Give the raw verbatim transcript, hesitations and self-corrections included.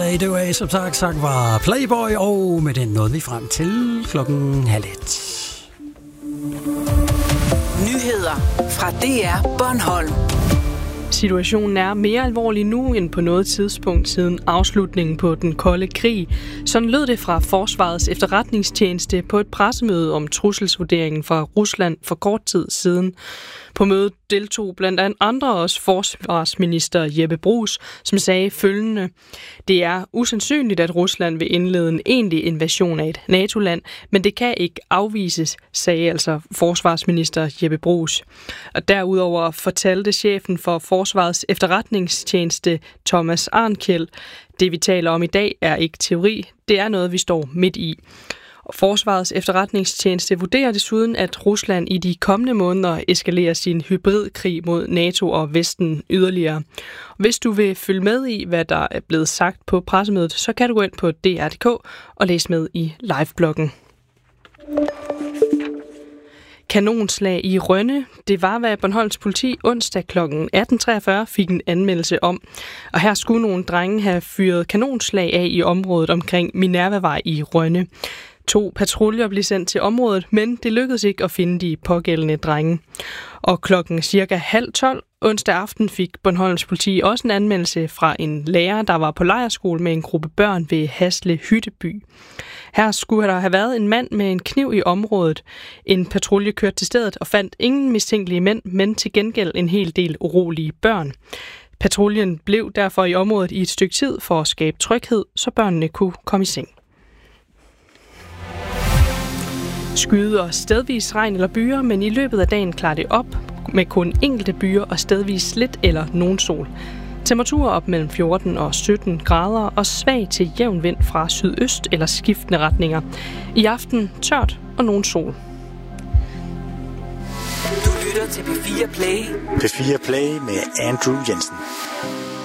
Fade Away, som sagt, sagt var Playboy, og med den nåede vi frem til klokken halv et. Nyheder fra D R Bornholm. Situationen er mere alvorlig nu end på noget tidspunkt siden afslutningen på den kolde krig. Sådan lød det fra Forsvarets efterretningstjeneste på et pressemøde om trusselsvurderingen fra Rusland for kort tid siden. På mødet deltog blandt andet andre også forsvarsminister Jeppe Bruus, som sagde følgende: Det er usandsynligt, at Rusland vil indlede en egentlig invasion af et NATO-land, men det kan ikke afvises, sagde altså forsvarsminister Jeppe Bruus. Og derudover fortalte chefen for Forsvarets efterretningstjeneste Thomas Arnkjeld: Det vi taler om i dag er ikke teori, det er noget vi står midt i. Forsvarets efterretningstjeneste vurderer desuden, at Rusland i de kommende måneder eskalerer sin hybridkrig mod NATO og Vesten yderligere. Hvis du vil følge med i, hvad der er blevet sagt på pressemødet, så kan du gå ind på D R punktum D K og læse med i livebloggen. Kanonslag i Rønne. Det var, hvad Bornholms politi onsdag kl. atten treogfyrre fik en anmeldelse om. Og her skulle nogle drenge have fyret kanonslag af i området omkring Minervavej i Rønne. To patruljer blev sendt til området, men det lykkedes ikke at finde de pågældende drenge. Og klokken cirka halv tolv onsdag aften fik Bornholms politi også en anmeldelse fra en lærer, der var på lejrskole med en gruppe børn ved Hasle Hytteby. Her skulle der have været en mand med en kniv i området. En patrulje kørte til stedet og fandt ingen mistænkelige mænd, men til gengæld en hel del urolige børn. Patruljen blev derfor i området i et stykke tid for at skabe tryghed, så børnene kunne komme i seng. Skyde og stedvis regn eller byer, men i løbet af dagen klarer det op med kun enkelte byer og stedvis lidt eller nogen sol. Temperaturer op mellem fjorten og sytten grader og svag til jævn vind fra sydøst eller skiftende retninger. I aften tørt og nogen sol. Du lytter til P fire Play. P fire Play med Andrew Jensen.